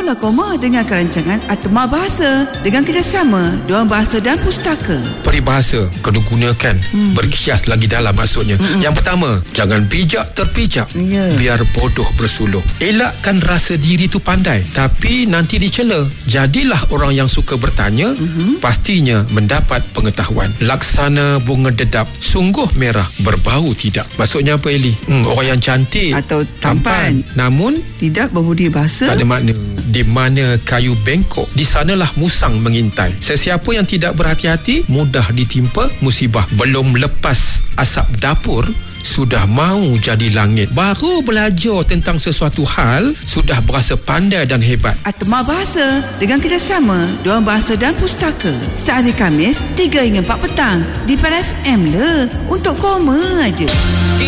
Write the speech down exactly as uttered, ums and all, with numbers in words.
Mula Koma dengan kerancangan Atma Bahasa dengan kerjasama Dewan Bahasa dan Pustaka. Peribahasa kena gunakan hmm. berkias lagi dalam maksudnya. Hmm. Yang pertama, jangan bijak terpijak, yeah. biar bodoh bersuluh. Elakkan rasa diri tu pandai, tapi nanti dicela. Jadilah orang yang suka bertanya, hmm. pastinya mendapat pengetahuan. Laksana bunga dedap, sungguh merah, berbau tidak. Maksudnya apa, Eli? Hmm, orang yang cantik atau tampan, tampan namun tidak berbudi bahasa, tak ada makna. Di mana kayu bengkok, di sanalah musang mengintai. Sesiapa yang tidak berhati-hati mudah ditimpa musibah. Belum lepas asap dapur sudah mahu jadi langit. Baru belajar tentang sesuatu hal sudah berasa pandai dan hebat. Atma Bahasa dengan kerjasama Dewan Bahasa dan Pustaka, setiap hari Khamis tiga hingga empat petang di P R F M le. Untuk Koma aja.